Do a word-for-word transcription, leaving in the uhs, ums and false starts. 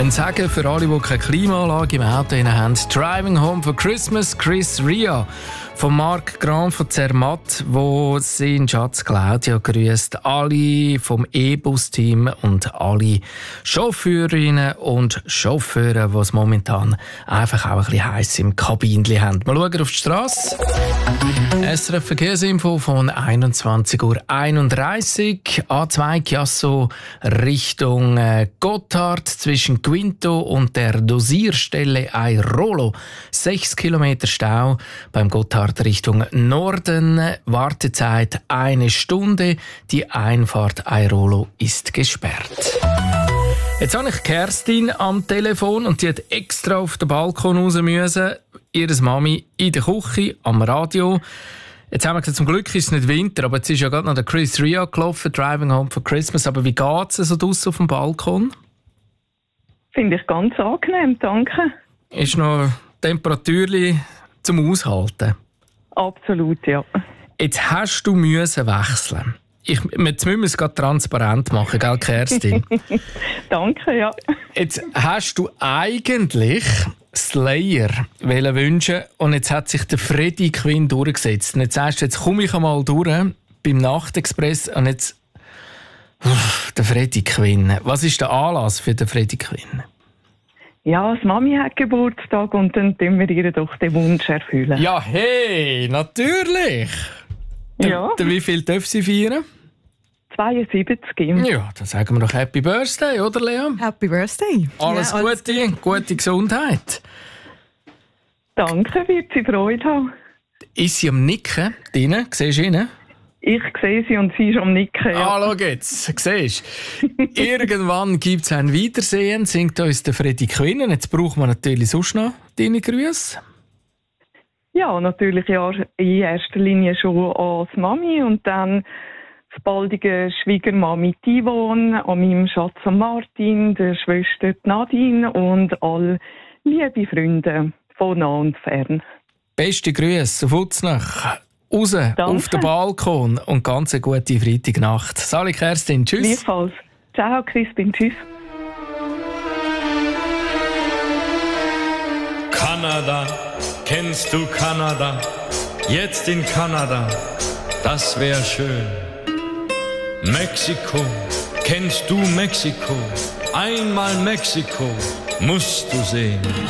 Ein Segen für alle, die keine Klimaanlage im Auto haben. «Driving Home for Christmas», Chris Ria. Von Marc Grand von Zermatt, wo seinen Schatz Claudia grüßt. Alle vom E-Bus-Team und alle Chauffeurinnen und Chauffeure, die es momentan einfach auch ein bisschen heiß im Kabinchen haben. Mal schauen auf die Strasse. S R F Verkehrsinfo von einundzwanzig Uhr einunddreißig. A zwei Chiasso Richtung Gotthard zwischen Quinto und der Dosierstelle Airolo. Sechs Kilometer Stau beim Gotthard Richtung Norden. Wartezeit eine Stunde. Die Einfahrt Airolo ist gesperrt. Jetzt habe ich Kerstin am Telefon und die hat extra auf den Balkon raus müssen. Ihre Mami in der Küche, am Radio. Jetzt haben wir gesagt, zum Glück ist es nicht Winter, aber jetzt ist ja gerade noch der Chris Ria gelaufen, «Driving Home for Christmas». Aber wie geht es so draussen auf dem Balkon? Finde ich ganz angenehm, danke. Ist noch Temperaturli zum Aushalten? Absolut, ja. Jetzt hast du müssen wechseln. Ich, jetzt müssen wir es gerade transparent machen, gell, Kerstin? Danke, ja. Jetzt hast du eigentlich Slayer wünschen und jetzt hat sich der Freddie Quinn durchgesetzt. Und jetzt sagst du, jetzt komme ich einmal durch beim Nachtexpress und jetzt uff, der Freddie Quinn. Was ist der Anlass für den Freddie Quinn? Ja, das Mami hat Geburtstag und dann tun wir ihr doch den Wunsch erfüllen. Ja, hey, natürlich! Ja. Der, der, wie viel darf sie feiern? zweiundsiebzig. Ja, dann sagen wir doch Happy Birthday, oder Lea? Happy Birthday. Alles ja, alles Gute, gut. gute Gesundheit. Danke, wird sie Freude haben. Ist sie am Nicken drinnen? Siehst du ihn? Ich sehe sie und sie ist am Nicken. Ja. Ah, schau jetzt, siehst du. Irgendwann gibt es ein Wiedersehen, singt uns der Freddie Quinn. Jetzt brauchen wir natürlich sonst noch deine Grüße. Ja, natürlich ja, in erster Linie schon an die Mami und dann das baldige Schwiegermami Yvonne, an meinem Schatz Martin, der Schwester Nadine und alle liebe Freunde von nah und fern. Beste Grüße auf Uznach. Raus Danke. Auf den Balkon und ganz eine gute Freitagnacht. Sali Kerstin, tschüss. Gleichfalls. Ciao, Crispin, tschüss. Kanada, kennst du Kanada? Jetzt in Kanada, das wär schön. Mexiko, kennst du Mexiko? Einmal Mexiko musst du sehen.